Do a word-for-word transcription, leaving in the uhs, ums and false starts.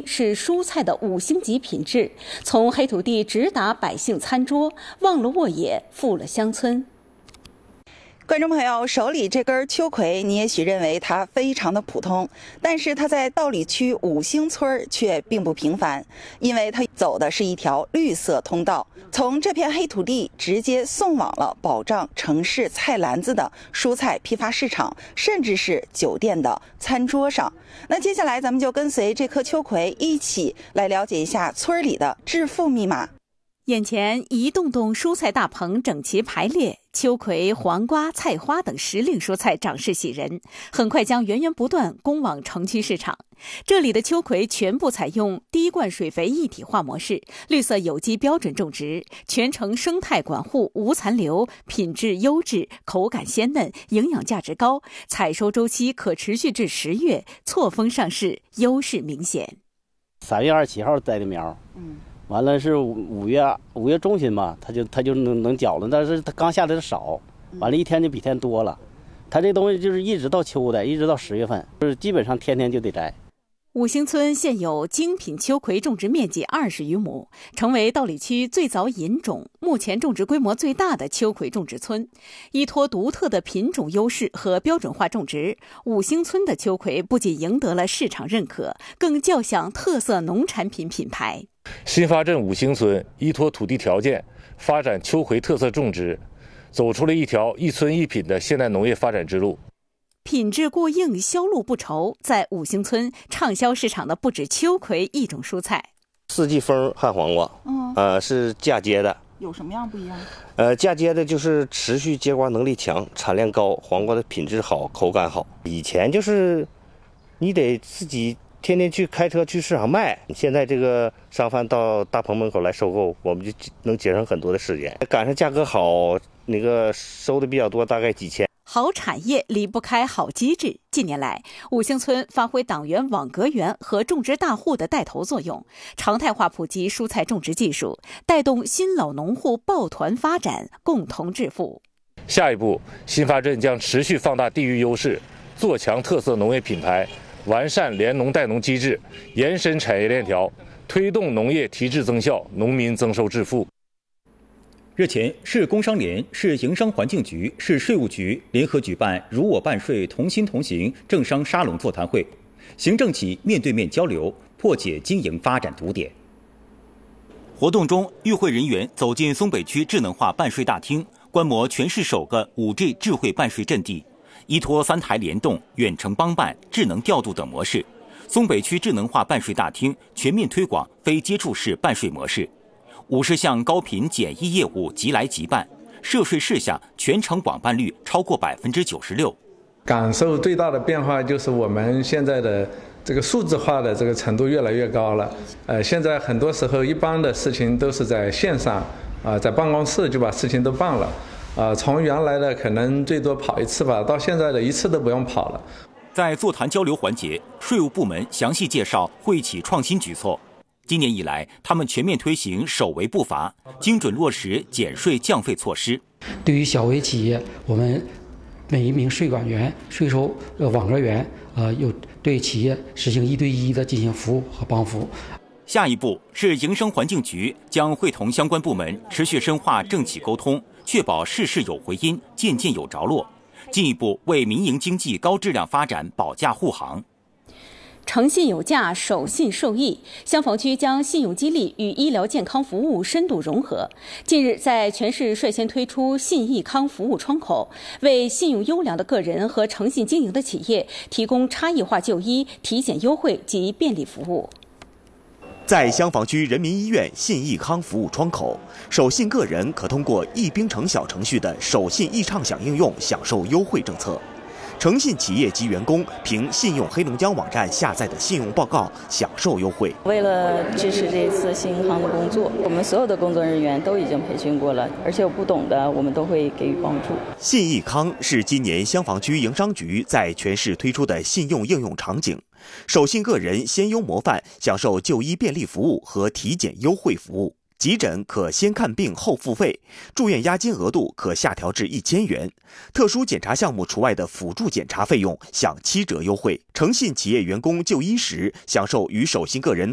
是蔬菜的五星级品质，从黑土地直达百姓餐桌，忘了沃野，富了乡村。 观众朋友，手里这根秋葵，你也许认为它非常的普通，但是它在道里区五星村却并不平凡，因为它走的是一条绿色通道，从这片黑土地直接送往了保障城市菜篮子的蔬菜批发市场，甚至是酒店的餐桌上。那接下来咱们就跟随这颗秋葵一起来了解一下村里的致富密码。 眼前一栋栋蔬菜大棚整齐排列，秋葵、黄瓜、菜花等时令蔬菜长势喜人，很快将源源不断供往城区市场。这里的秋葵全部采用滴灌水肥一体化模式，绿色有机标准种植，全程生态管护，无残留，品质优质，口感鲜嫩，营养价值高，采收周期可持续至十月，错峰上市，优势明显。 三月二十七号栽的苗，嗯。完了是五月五月中旬吧，它就它就能能缴了，但是它刚下来的少，完了一天就比天多了。它这东西就是一直到秋的，一直到十月份，就是基本上天天就得摘。 五星村现有精品秋葵种植面积二十余亩，成为道里区最早引种、目前种植规模最大的秋葵种植村。依托独特的品种优势和标准化种植，五星村的秋葵不仅赢得了市场认可，更叫响特色农产品品牌。 新发镇五星村依托土地条件，发展秋葵特色种植，走出了一条一村一品的现代农业发展之路。 品质过硬，销路不愁，在五星村畅销市场的不止秋葵一种蔬菜。 四季风旱黄瓜，嗯，呃，是嫁接的。 有什么样不一样？ 呃，嫁接的就是持续结瓜能力强，产量高，黄瓜的品质好，口感好。以前就是你得自己天天去开车去市场卖，现在这个商贩到大棚门口来收购，我们就能节省很多的时间。赶上价格好，那个收的比较多，大概几千。 好产业离不开好机制。近年来，五星村发挥党员网格员和种植大户的带头作用，常态化普及蔬菜种植技术，带动新老农户抱团发展，共同致富。 下一步，新发镇将持续放大地域优势，做强特色农业品牌，完善联农带农机制，延伸产业链条，推动农业提质增效，农民增收致富。 日前，市工商联、市营商环境局、市税务局联合举办“如我办税，同心同行”政商沙龙座谈会，行政企面对面交流，破解经营发展堵点。活动中，与会人员走进松北区智能化办税大厅，观摩全市首个 五 G 智慧办税阵地，依托三台联动、远程帮办、智能调度等模式，松北区智能化办税大厅全面推广非接触式办税模式。五十项高频简易业务即来即办，涉税事项全程广办率超过百分之九十六。 感受最大的变化就是我们现在的这个数字化的这个程度越来越高了。呃，现在很多时候一般的事情都是在线上，啊、呃，在办公室就把事情都办了，啊、呃，从原来的可能最多跑一次吧，到现在的一次都不用跑了。 在座谈交流环节，税务部门详细介绍惠企创新举措。今年以来，他们全面推行首微步伐，精准落实减税降费措施。 对于小微企业，我们每一名税管员、税收呃网格员，呃，有对企业实行一对一的进行服务和帮扶。 下一步是营商环境局将会同相关部门持续深化政企沟通，确保事事有回音，件件有着落，进一步为民营经济高质量发展保驾护航。 诚信有价，守信受益。消防局将信用激励与医疗健康服务深度融合。近日，在全市率先推出信益康服务窗口，为信用优良的个人和诚信经营的企业提供差异化就医、体检优惠及便利服务。 在消防区人民医院信益康服务窗口，守信个人可通过易冰城小程序的守信易畅享应用享受优惠政策。诚信企业及员工凭信用黑龙江网站下载的信用报告享受优惠。 为了支持这次信益康的工作，我们所有的工作人员都已经培训过了，而且有不懂的我们都会给予帮助。 信益康是今年消防区营商局在全市推出的信用应用场景，守信个人先优模范享受就医便利服务和体检优惠服务。急诊可先看病后付费，住院押金额度可下调至一千元，特殊检查项目除外的辅助检查费用享七折优惠。诚信企业员工就医时享受与守信个人